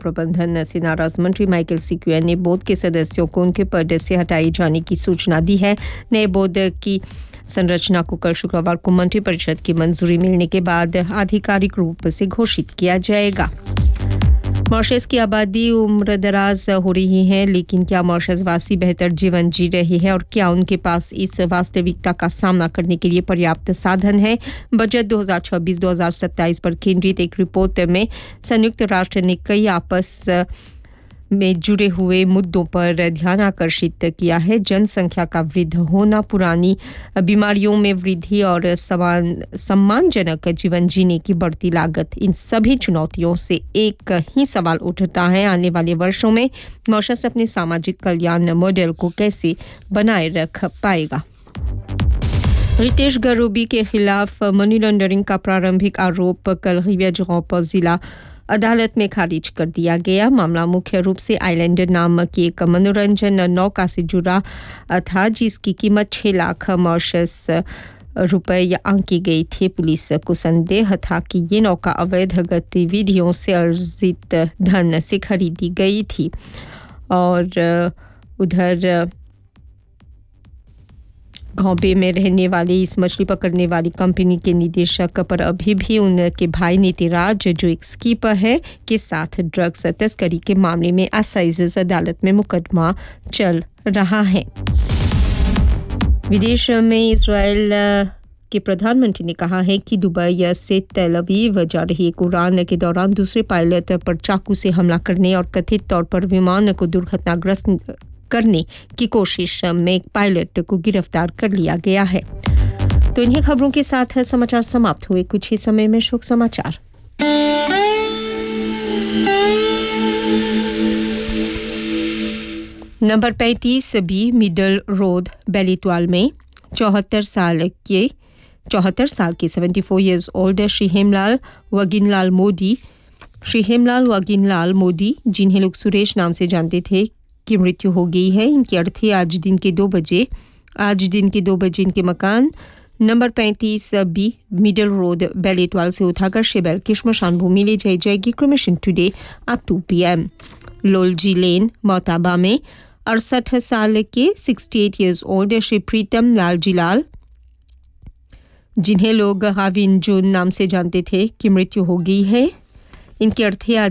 प्रबंधन से नाराज मंत्री माइकल सिक्वेन ने बोर्ड के सदस्यों को उनके पद से हटाए जाने की सूचना दी है। नए बोर्ड की संरचना को कल शुक्रवार को मंत्रिपरिषद की मंजूरी मिलने के बाद आधिकारिक रूप से घोषित किया जाएगा। मॉरिशस की आबादी उम्र दराज हो रही है, लेकिन क्या मॉरिशस वासी बेहतर जीवन जी रहे हैं और क्या उनके पास इस वास्तविकता का सामना करने के लिए पर्याप्त साधन है? बजट 2026-2027 पर केंद्रित एक रिपोर्ट में संयुक्त राष्ट्र ने कई आपस में जुड़े हुए मुद्दों पर ध्यान आकर्षित किया है। जनसंख्या का वृद्ध होना, पुरानी बीमारियों में वृद्धि और सम्मानजनक जीवन जीने की बढ़ती लागत। इन सभी चुनौतियों से एक ही सवाल उठता है, आने वाले वर्षों में मॉरिशस अपने सामाजिक कल्याण मॉडल को कैसे बनाए रख पाएगा। रितेश गरोबी के खिलाफ मनी लॉन्ड्रिंग का प्रारंभिक आरोप कल रिविया जिला अदालत में खारिज कर दिया गया। मामला मुख्य रूप से आइलैंडर नाम की एक मनोरंजन नौका से जुड़ा था, जिसकी कीमत 6 लाख मॉरिशस रुपये आंकी गई थी। पुलिस को संदेह था कि ये नौका अवैध गतिविधियों से अर्जित धन से खरीदी गई थी। और उधर घोंबे में रहने वाली इस मछली पकड़ने वाली कंपनी के निदेशक पर अभी भी उनके भाई नीतिराज, जो एक स्कीपर है, के साथ ड्रग्स तस्करी के मामले में असाइज अदालत में मुकदमा चल रहा है। विदेश में इजराइल के प्रधानमंत्री ने कहा है कि दुबई से तेल अवीव जा रही एक उड़ान के दौरान दूसरे पायलट पर चाकू से हमला करने और कथित तौर पर विमान को दुर्घटनाग्रस्त करने की कोशिश में एक पायलट को गिरफ्तार कर लिया गया है। तो इन्हीं खबरों के साथ समाचार समाप्त हुए। कुछ ही समय में शोक समाचार। नंबर 35 बी मिडल रोड बेलीतवाल में 74 साल के 74 इयर्स ओल्ड श्री हेमलाल वगिनलाल मोदी, जिन्हें लोग सुरेश नाम से जानते थे, की मृत्यु हो गई है। इनकी अर्थी आज दिन के 2 बजे इनके मकान नंबर 35 बी मिडल रोड बेलीतवाल से उठाकर शेबेल की श्मशान भूमि ले जाई जाएगी। Cremation today at 2 PM। लोलजी लेन मोताबा में 68 साल के 68 इयर्स ओल्ड श्री प्रीतम लाल जिलाल, जिन्हें लोग हाविन जून नाम से जानते थे, की मृत्यु हो गई है। इनकी अर्थी आज